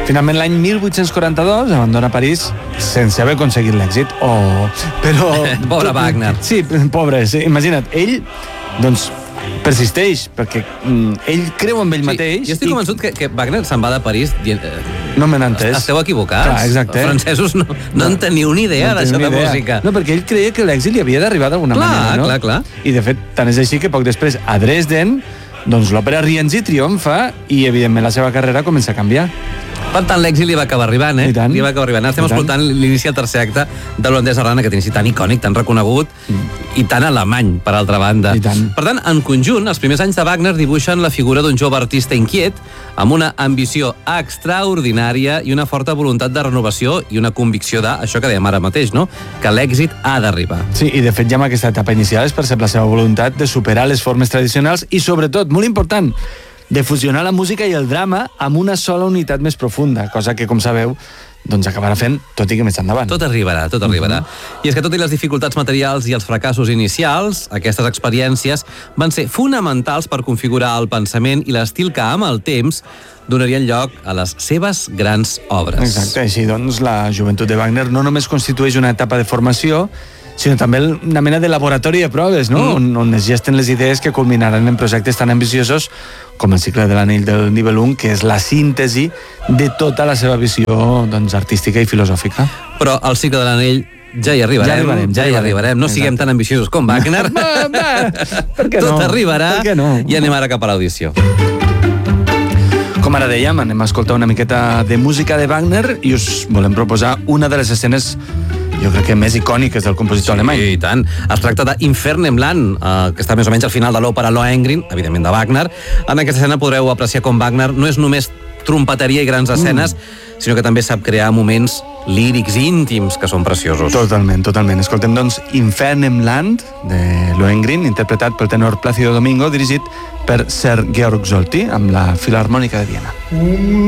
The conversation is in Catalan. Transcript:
Finalment, l'any 1842 abandona París sense haver aconseguit l'èxit. Però... Pobre Wagner. Sí, pobre, sí. Imagina't, ell, doncs, persisteix, perquè ell creu en ell mateix. Jo estic convençut que Wagner se'n va de París dient... No me n'he entès. Esteu equivocats. Clar, exacte. Els francesos no en teniu ni idea d'això de música. No, perquè ell creia que l'èxit li havia d'arribar d'alguna manera, no? Clar. I, de fet, tant és així que poc després, a Dresden, doncs l'òpera Rienzi triomfa i, evidentment, la seva carrera comença a canviar. Per tant, l'èxit li va acabar arribant, I tant. Li va acabar arribant. Estem escoltant l'inici del tercer acte de l'holandès Arana, que té un inici tan icònic, tan reconegut i tan alemany, per altra banda. I tant. Per tant, en conjunt, els primers anys de Wagner dibuixen la figura d'un jove artista inquiet, amb una ambició extraordinària i una forta voluntat de renovació i una convicció això que dèiem ara mateix, no? Que l'èxit ha d'arribar. Sí, i de fet ja en aquesta etapa inicial es percep la seva voluntat de superar les formes tradicionals i, sobretot, molt important, de fusionar la música i el drama amb una sola unitat més profunda, cosa que, com sabeu, doncs acabarà fent, tot i que més endavant. Tot arribarà. I és que tot i les dificultats materials i els fracassos inicials, aquestes experiències van ser fonamentals per configurar el pensament i l'estil que, amb el temps, donarien lloc a les seves grans obres. Exacte, així doncs la joventut de Wagner no només constitueix una etapa de formació, sinó també una mena de laboratori de proves, no? On es gesten les idees que culminaran en projectes tan ambiciosos com el cicle de l'Anell del Nibelung, que és la síntesi de tota la seva visió, doncs, artística i filosòfica. Però al cicle de l'Anell ja hi arribarem. No siguem tan ambiciosos com Wagner. Per què no? Tot arribarà. Per què no? I anem ara cap a l'audició. Com ara dèiem, anem a escoltar una miqueta de música de Wagner i us volem proposar una de les escenes, jo crec que més icòniques del compositor alemany. Sí, i tant. Es tracta d'Infern im Land, que està més o menys al final de l'òpera Lohengrin, evidentment de Wagner. En aquesta escena podreu apreciar com Wagner no és només trompeteria i grans escenes, sinó que també sap crear moments lírics i íntims que són preciosos. Totalment. Escoltem, doncs, Infern im Land, de Lohengrin, interpretat pel tenor Plácido Domingo, dirigit per Sir Georg Solti, amb la Filarmònica de Viena.